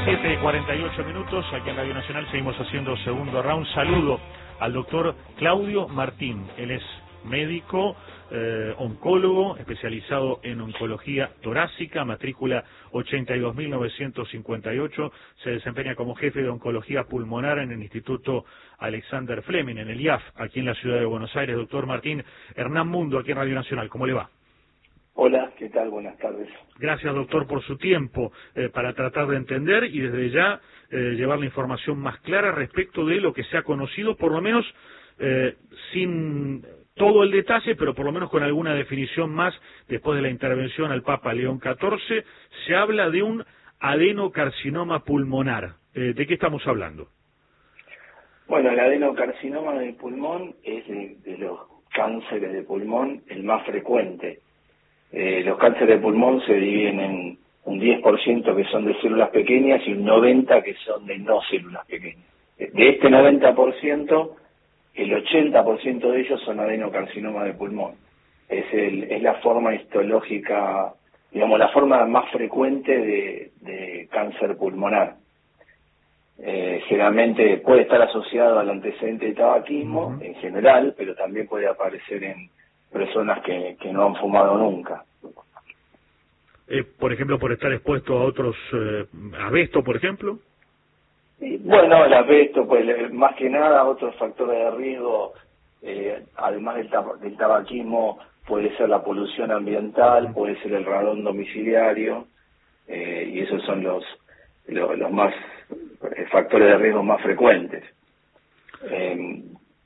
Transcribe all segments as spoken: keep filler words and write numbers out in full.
siete y cuarenta y ocho minutos, aquí en Radio Nacional seguimos haciendo segundo round. Saludo al doctor Claudio Martín. Él es médico, eh, oncólogo, especializado en oncología torácica, matrícula ochenta y dos mil novecientos cincuenta y ocho. Se desempeña como jefe de oncología pulmonar en el Instituto Alexander Fleming, en el I A F, aquí en la ciudad de Buenos Aires. Doctor Martín, Hernán Mundo, aquí en Radio Nacional. ¿Cómo le va? Hola, ¿qué tal? Buenas tardes. Gracias, doctor, por su tiempo eh, para tratar de entender y desde ya eh, llevar la información más clara respecto de lo que se ha conocido, por lo menos eh, sin todo el detalle, pero por lo menos con alguna definición más. Después de la intervención al Papa León catorce, se habla de un adenocarcinoma pulmonar. Eh, ¿De qué estamos hablando? Bueno, el adenocarcinoma del pulmón es de, de los cánceres de pulmón el más frecuente. Eh, los cánceres de pulmón se dividen en un diez por ciento que son de células pequeñas y un noventa por ciento que son de no células pequeñas. De este noventa por ciento, el ochenta por ciento de ellos son adenocarcinoma de pulmón. Es, el, es la forma histológica, digamos, la forma más frecuente de, de cáncer pulmonar. Eh, generalmente puede estar asociado al antecedente de tabaquismo, uh-huh, en general, pero también puede aparecer en personas que, que no han fumado nunca. Eh, por ejemplo, por estar expuesto a otros, eh, asbesto, por ejemplo. Y, bueno, el asbesto, pues más que nada otros factores de riesgo, eh, además del, tab del tabaquismo, puede ser la polución ambiental, uh-huh, puede ser el radón domiciliario, eh, y esos son los, los, los más eh, factores de riesgo más frecuentes. Eh,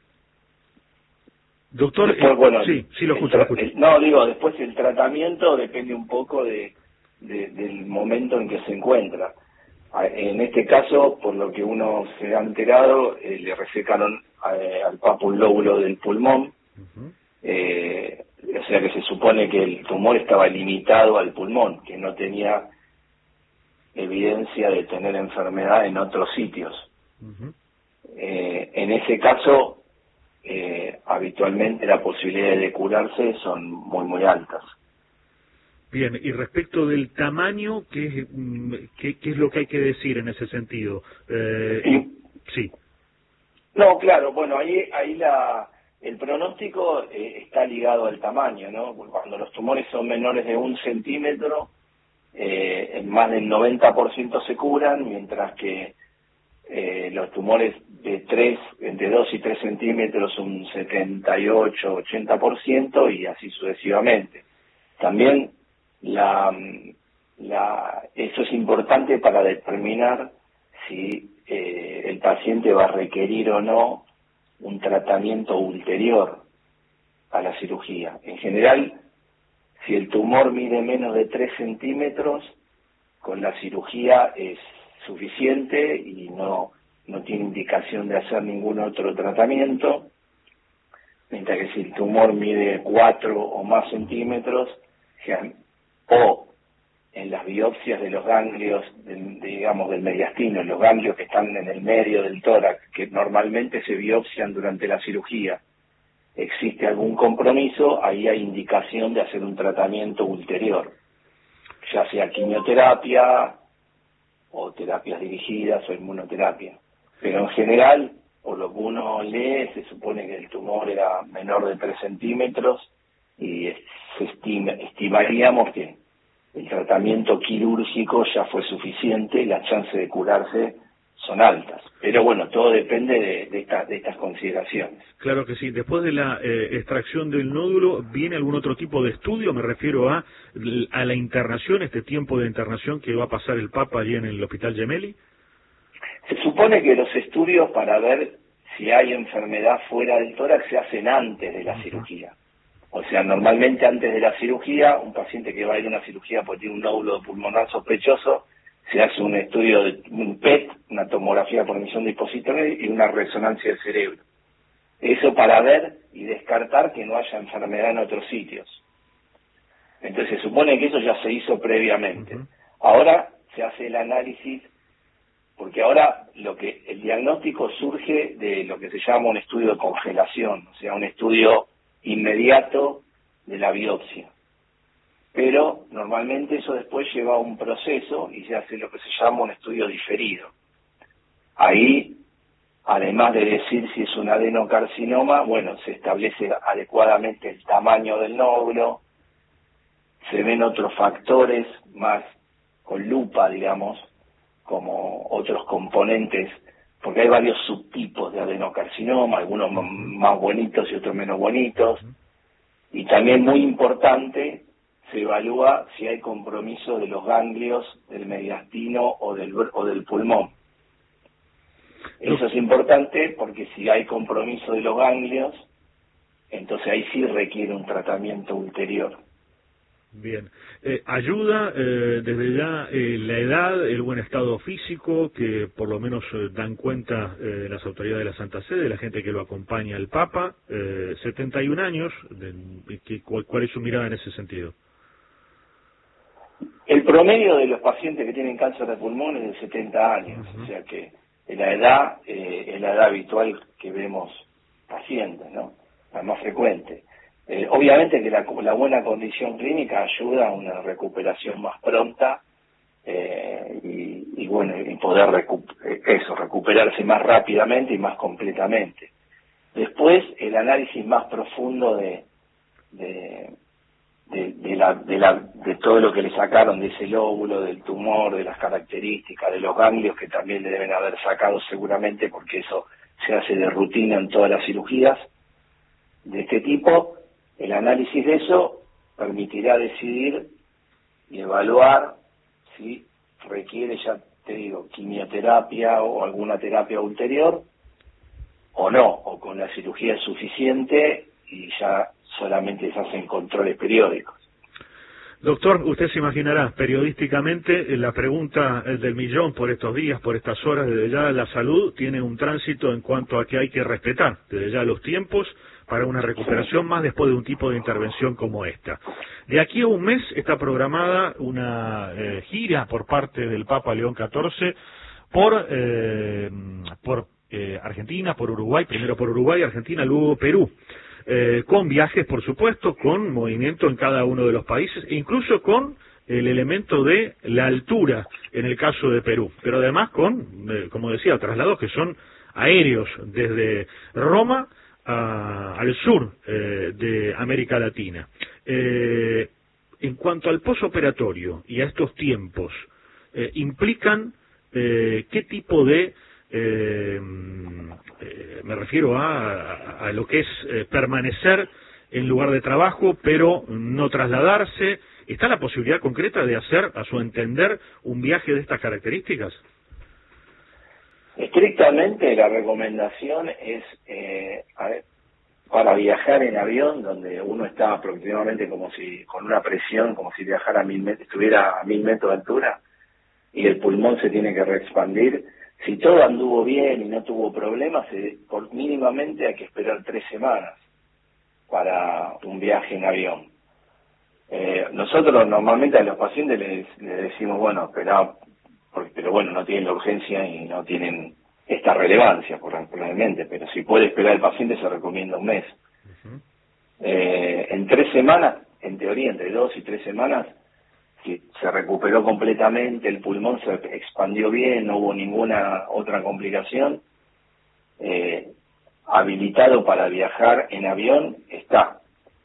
Doctor, después, eh, bueno, sí, sí lo escucho, lo escucho. El, no, digo, después el tratamiento depende un poco de, de, del momento en que se encuentra. En este caso, por lo que uno se ha enterado, eh, le resecaron eh, al Papa un lóbulo del pulmón, uh-huh, eh, o sea que se supone que el tumor estaba limitado al pulmón, que no tenía evidencia de tener enfermedad en otros sitios. Uh-huh. Eh, en ese caso, Eh, habitualmente las posibilidades de curarse son muy muy altas. Bien, y respecto del tamaño, ¿qué, qué, qué es lo que hay que decir en ese sentido? Eh, sí. sí. No, claro, bueno, ahí ahí la el pronóstico eh, está ligado al tamaño, ¿no? Cuando los tumores son menores de un centímetro, eh, en más del noventa por ciento se curan, mientras que Eh, los tumores de tres, entre dos y tres centímetros, un setenta y ocho, ochenta por ciento y así sucesivamente. También la, la, eso es importante para determinar si eh, el paciente va a requerir o no un tratamiento ulterior a la cirugía. En general, si el tumor mide menos de tres centímetros, con la cirugía es suficiente y no, no tiene indicación de hacer ningún otro tratamiento, mientras que si el tumor mide cuatro o más centímetros, o en las biopsias de los ganglios, de, de, digamos, del mediastino, los ganglios que están en el medio del tórax, que normalmente se biopsian durante la cirugía, existe algún compromiso, ahí hay indicación de hacer un tratamiento ulterior, ya sea quimioterapia, o terapias dirigidas o inmunoterapia. Pero en general, por lo que uno lee, se supone que el tumor era menor de tres centímetros y se estima, estimaríamos que el tratamiento quirúrgico ya fue suficiente y las chances de curarse son altas. Pero bueno, todo depende de, de, esta, de estas consideraciones. Claro que sí. Después de la eh, extracción del nódulo, ¿viene algún otro tipo de estudio? Me refiero a, a la internación, este tiempo de internación que va a pasar el Papa allí en el Hospital Gemelli. Se supone que los estudios para ver si hay enfermedad fuera del tórax se hacen antes de la uh-huh. cirugía. O sea, normalmente antes de la cirugía, un paciente que va a ir a una cirugía porque tiene un nódulo pulmonar sospechoso, se hace un estudio de un P E T, una tomografía por emisión de dispositivos y una resonancia del cerebro. Eso para ver y descartar que no haya enfermedad en otros sitios. Entonces se supone que eso ya se hizo previamente. Uh-huh. Ahora se hace el análisis, porque ahora lo que el diagnóstico surge de lo que se llama un estudio de congelación, o sea, un estudio inmediato de la biopsia. pero normalmente eso después lleva a un proceso y se hace lo que se llama un estudio diferido. Ahí, además de decir si es un adenocarcinoma, bueno, se establece adecuadamente el tamaño del nódulo, se ven otros factores más con lupa, digamos, como otros componentes, porque hay varios subtipos de adenocarcinoma, algunos más bonitos y otros menos bonitos, y también muy importante, se evalúa si hay compromiso de los ganglios del mediastino o del, o del pulmón. Eso es importante porque si hay compromiso de los ganglios, entonces ahí sí requiere un tratamiento ulterior. Bien. Eh, ¿Ayuda eh, desde ya eh, la edad, el buen estado físico, que por lo menos eh, dan cuenta eh, las autoridades de la Santa Sede, la gente que lo acompaña al Papa, eh, setenta y un años, de, que, cuál, ¿cuál es su mirada en ese sentido? El promedio de los pacientes que tienen cáncer de pulmón es de setenta años, uh-huh. O sea que la edad eh, es la edad habitual que vemos pacientes, ¿no? La más frecuente. Eh, obviamente que la, la buena condición clínica ayuda a una recuperación más pronta eh, y, y bueno, y poder recu eso, recuperarse más rápidamente y más completamente. Después, el análisis más profundo de, de, de, de, la, de, la, de todo lo que le sacaron de ese lóbulo, del tumor, de las características, de los ganglios que también le deben haber sacado seguramente porque eso se hace de rutina en todas las cirugías de este tipo. El análisis de eso permitirá decidir y evaluar si requiere, ya te digo, quimioterapia o alguna terapia ulterior o no, o con la cirugía es suficiente y ya solamente se hacen controles periódicos. Doctor, usted se imaginará, periodísticamente, la pregunta del millón por estos días, por estas horas, desde ya la salud tiene un tránsito en cuanto a que hay que respetar, desde ya los tiempos, para una recuperación más después de un tipo de intervención como esta. De aquí a un mes está programada una eh, gira por parte del Papa León catorce por, eh, por eh, Argentina, por Uruguay, primero por Uruguay, Argentina, luego Perú. Eh, con viajes, por supuesto, con movimiento en cada uno de los países, e incluso con el elemento de la altura en el caso de Perú, pero además con, eh, como decía, traslados que son aéreos desde Roma a, al sur eh, de América Latina. Eh, en cuanto al posoperatorio y a estos tiempos, eh, implican eh, qué tipo de Eh, eh, me refiero a, a, a lo que es eh, permanecer en lugar de trabajo, pero no trasladarse. ¿Está la posibilidad concreta de hacer, a su entender, un viaje de estas características? Estrictamente la recomendación es eh, a ver, para viajar en avión, donde uno está aproximadamente como si con una presión, como si viajara a mil metros, estuviera a mil metros de altura, y el pulmón se tiene que reexpandir. Si todo anduvo bien y no tuvo problemas, eh, por mínimamente hay que esperar tres semanas para un viaje en avión. Eh, nosotros normalmente a los pacientes les, les decimos, bueno, espera, porque, pero bueno, no tienen la urgencia y no tienen esta relevancia, probablemente, pero si puede esperar el paciente se recomienda un mes. Uh-huh. eh, en tres semanas, en teoría, entre dos y tres semanas, si se recuperó completamente, el pulmón se expandió bien, no hubo ninguna otra complicación, eh, habilitado para viajar en avión está.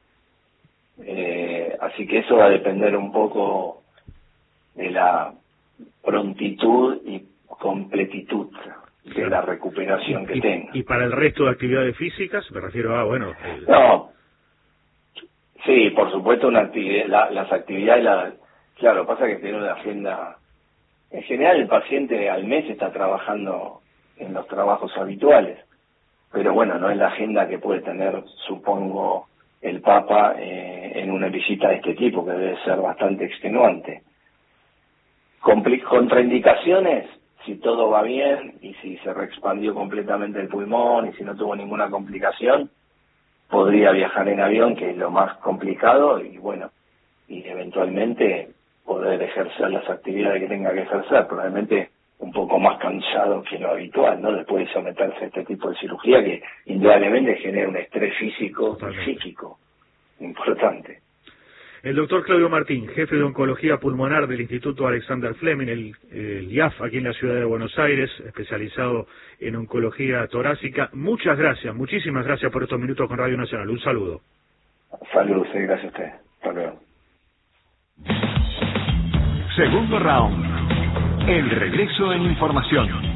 Eh, así que eso va a depender un poco de la prontitud y completitud de claro. la recuperación que y, tenga. ¿Y para el resto de actividades físicas? Me refiero a, bueno... El... No, sí, por supuesto, una actividad, la, las actividades... La, Claro, pasa que tiene una agenda... En general el paciente al mes está trabajando en los trabajos habituales, pero bueno, no es la agenda que puede tener, supongo, el Papa eh, en una visita de este tipo, que debe ser bastante extenuante. Compli- contraindicaciones, si todo va bien y si se reexpandió completamente el pulmón y si no tuvo ninguna complicación, podría viajar en avión, que es lo más complicado, y bueno, y eventualmente poder ejercer las actividades que tenga que ejercer, probablemente un poco más cansado que lo habitual, ¿no? Después de someterse a este tipo de cirugía que indudablemente genera un estrés físico y psíquico importante. El doctor Claudio Martín, jefe de Oncología Pulmonar del Instituto Alexander Fleming, el, el I A F, aquí en la ciudad de Buenos Aires, especializado en oncología torácica. Muchas gracias, muchísimas gracias por estos minutos con Radio Nacional. Un saludo. Saludos, sí, gracias a usted. Hasta luego. Segundo round. El regreso en información.